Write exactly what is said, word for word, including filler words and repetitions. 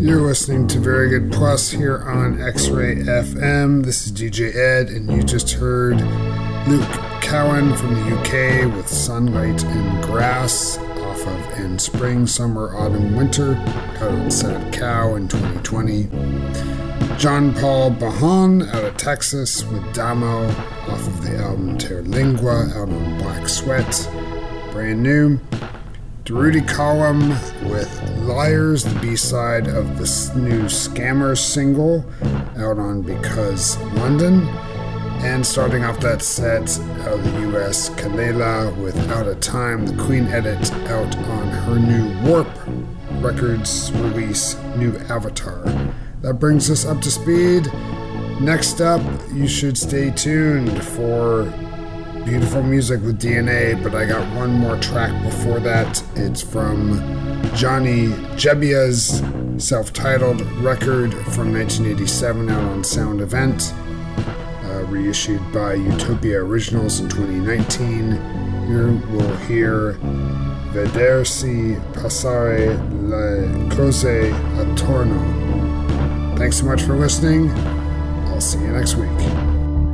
You're listening to Very Good Plus here on X-Ray F M. This is D J Ed, and you just heard Luke Cowan from the U K with Sunlight and Grass off of In Spring, Summer, Autumn, Winter, out on Sad Cow in twenty twenty. John Paul Bahan out of Texas with Damo off of the album Terlingua out on Black Sweat, brand new. Durutti Column with Liars, the B-side of this new Scammers single out on Because London. And starting off that set out of the U S, Kalela with Out of Time, the Queen edit out on her new Warp Records release, New Avatar. That brings us up to speed. Next up, you should stay tuned for beautiful music with D N A, but I got one more track before that. It's from Johnny Jebbia's self-titled record from nineteen eighty-seven out on Sound Event, uh, reissued by Utopia Originals in twenty nineteen. You will hear Vedersi passare le cose attorno. Thanks so much for listening. I'll see you next week.